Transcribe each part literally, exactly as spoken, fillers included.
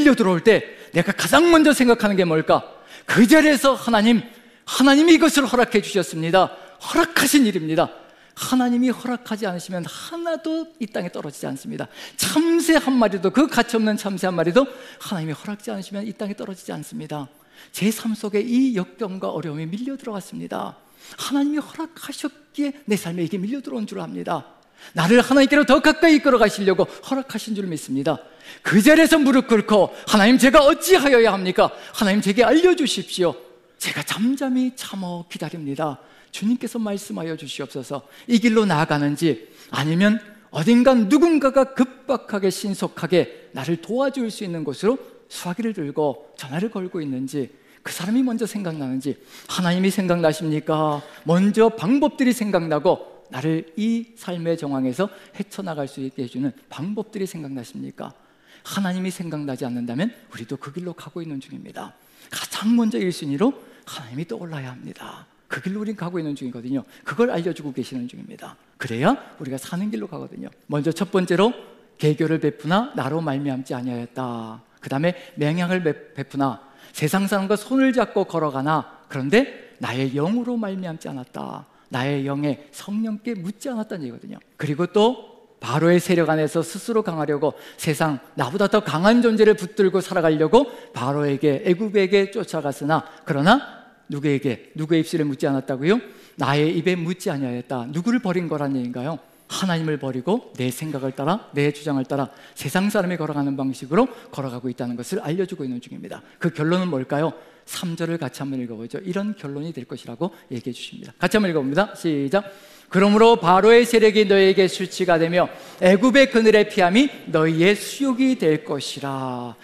밀려 들어올 때 내가 가장 먼저 생각하는 게 뭘까? 그 자리에서 하나님, 하나님이 이것을 허락해 주셨습니다. 허락하신 일입니다. 하나님이 허락하지 않으시면 하나도 이 땅에 떨어지지 않습니다. 참새 한 마리도, 그 가치없는 참새 한 마리도 하나님이 허락지 않으시면 이 땅에 떨어지지 않습니다. 제 삶 속에 이 역경과 어려움이 밀려 들어왔습니다. 하나님이 허락하셨기에 내 삶에 이게 밀려 들어온 줄 압니다. 나를 하나님께로 더 가까이 이끌어 가시려고 허락하신 줄 믿습니다. 그 자리에서 무릎 꿇고 하나님, 제가 어찌하여야 합니까? 하나님, 제게 알려주십시오. 제가 잠잠히 참어 기다립니다. 주님께서 말씀하여 주시옵소서. 이 길로 나아가는지, 아니면 어딘가 누군가가 급박하게 신속하게 나를 도와줄 수 있는 곳으로 수화기를 들고 전화를 걸고 있는지, 그 사람이 먼저 생각나는지, 하나님이 생각나십니까? 먼저 방법들이 생각나고 나를 이 삶의 정황에서 헤쳐나갈 수 있게 해주는 방법들이 생각나십니까? 하나님이 생각나지 않는다면 우리도 그 길로 가고 있는 중입니다. 가장 먼저 일 순위로 하나님이 떠올라야 합니다. 그 길로 우린 가고 있는 중이거든요. 그걸 알려주고 계시는 중입니다. 그래야 우리가 사는 길로 가거든요. 먼저 첫 번째로 계교를 베푸나 나로 말미암지 아니하였다. 그 다음에 맹약을 베푸나 세상 사람과 손을 잡고 걸어가나 그런데 나의 영으로 말미암지 않았다. 나의 영에 성령께 묻지 않았다는 얘기거든요. 그리고 또 바로의 세력 안에서 스스로 강하려고 세상 나보다 더 강한 존재를 붙들고 살아가려고 바로에게, 애굽에게 쫓아갔으나 그러나 누구에게, 누구의 입술에 묻지 않았다고요? 나의 입에 묻지 아니하였다. 누구를 버린 거란 얘기인가요? 하나님을 버리고 내 생각을 따라, 내 주장을 따라 세상 사람이 걸어가는 방식으로 걸어가고 있다는 것을 알려주고 있는 중입니다. 그 결론은 뭘까요? 삼 절을 같이 한번 읽어보죠. 이런 결론이 될 것이라고 얘기해 주십니다. 같이 한번 읽어봅니다. 시작. 그러므로 바로의 세력이 너희에게 수치가 되며 애굽의 그늘의 피함이 너희의 수욕이 될 것이라.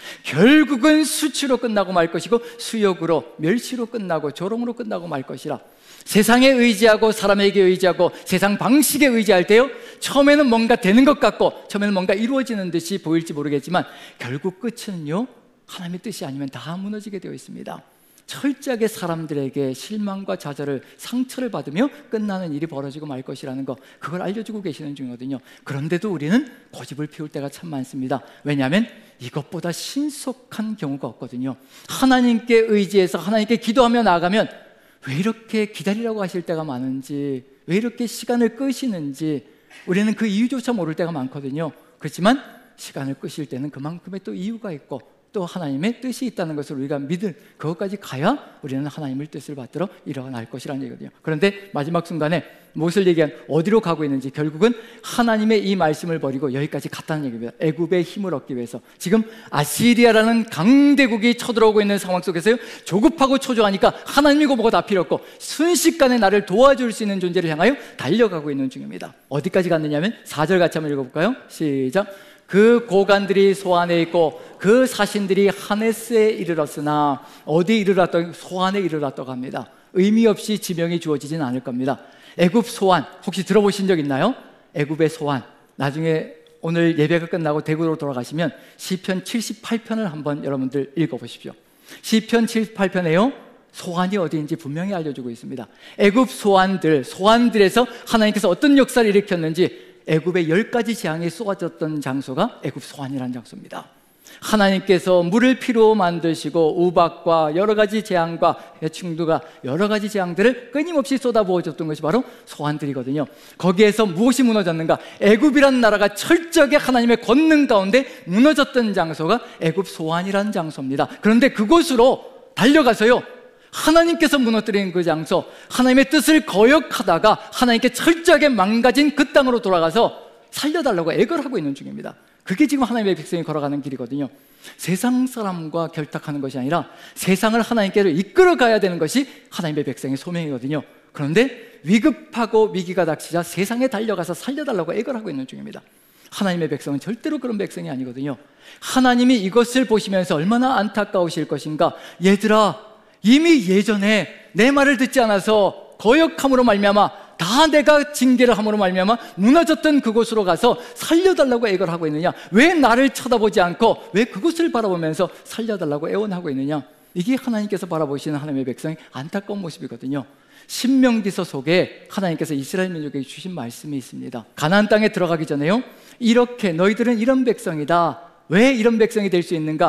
결국은 수치로 끝나고 말 것이고 수욕으로, 멸시로 끝나고 조롱으로 끝나고 말 것이라. 세상에 의지하고 사람에게 의지하고 세상 방식에 의지할 때요, 처음에는 뭔가 되는 것 같고 처음에는 뭔가 이루어지는 듯이 보일지 모르겠지만 결국 끝은요, 하나님의 뜻이 아니면 다 무너지게 되어 있습니다. 철저하게 사람들에게 실망과 좌절을, 상처를 받으며 끝나는 일이 벌어지고 말 것이라는 거, 그걸 알려주고 계시는 중이거든요. 그런데도 우리는 고집을 피울 때가 참 많습니다. 왜냐하면 이것보다 신속한 경우가 없거든요. 하나님께 의지해서 하나님께 기도하며 나아가면 왜 이렇게 기다리라고 하실 때가 많은지, 왜 이렇게 시간을 끄시는지 우리는 그 이유조차 모를 때가 많거든요. 그렇지만 시간을 끄실 때는 그만큼의 또 이유가 있고 또 하나님의 뜻이 있다는 것을 우리가 믿을, 그것까지 가야 우리는 하나님의 뜻을 받들어 일어날 것이라는 얘기거든요. 그런데 마지막 순간에 무엇을 얘기한, 어디로 가고 있는지, 결국은 하나님의 이 말씀을 버리고 여기까지 갔다는 얘기입니다. 애굽의 힘을 얻기 위해서. 지금 아시리아라는 강대국이 쳐들어오고 있는 상황 속에서요, 조급하고 초조하니까 하나님이고 뭐고 다 필요 없고 순식간에 나를 도와줄 수 있는 존재를 향하여 달려가고 있는 중입니다. 어디까지 갔느냐면 사 절 같이 한번 읽어볼까요? 시작. 그 고관들이 소안에 있고 그 사신들이 하네스에 이르렀으나, 어디에 이르렀다고? 소안에 이르렀다고 합니다. 의미 없이 지명이 주어지진 않을 겁니다. 애굽 소안, 혹시 들어보신 적 있나요? 애굽의 소안. 나중에 오늘 예배가 끝나고 대구로 돌아가시면 시편 칠십팔 편을 한번 여러분들 읽어보십시오. 시편 칠십팔 편에요, 소안이 어디인지 분명히 알려주고 있습니다. 애굽 소안들, 소안들에서 하나님께서 어떤 역사를 일으켰는지, 애굽의 열 가지 재앙이 쏟아졌던 장소가 애굽 소안이라는 장소입니다. 하나님께서 물을 피로 만드시고 우박과 여러 가지 재앙과 해충두가 여러 가지 재앙들을 끊임없이 쏟아부어줬던 것이 바로 소안들이거든요. 거기에서 무엇이 무너졌는가? 애굽이라는 나라가 철저하게 하나님의 권능 가운데 무너졌던 장소가 애굽 소안이라는 장소입니다. 그런데 그곳으로 달려가서요, 하나님께서 무너뜨린 그 장소, 하나님의 뜻을 거역하다가 하나님께 철저하게 망가진 그 땅으로 돌아가서 살려달라고 애걸 하고 있는 중입니다. 그게 지금 하나님의 백성이 걸어가는 길이거든요. 세상 사람과 결탁하는 것이 아니라 세상을 하나님께로 이끌어 가야 되는 것이 하나님의 백성의 소명이거든요. 그런데 위급하고 위기가 닥치자 세상에 달려가서 살려달라고 애걸 하고 있는 중입니다. 하나님의 백성은 절대로 그런 백성이 아니거든요. 하나님이 이것을 보시면서 얼마나 안타까우실 것인가. 얘들아, 이미 예전에 내 말을 듣지 않아서 거역함으로 말미암아 다 내가 징계를 함으로 말미암아 무너졌던 그곳으로 가서 살려달라고 애걸 하고 있느냐? 왜 나를 쳐다보지 않고 왜 그곳을 바라보면서 살려달라고 애원하고 있느냐? 이게 하나님께서 바라보시는 하나님의 백성의 안타까운 모습이거든요. 신명기서 속에 하나님께서 이스라엘 민족에게 주신 말씀이 있습니다. 가나안 땅에 들어가기 전에요, 이렇게 너희들은 이런 백성이다. 왜 이런 백성이 될 수 있는가?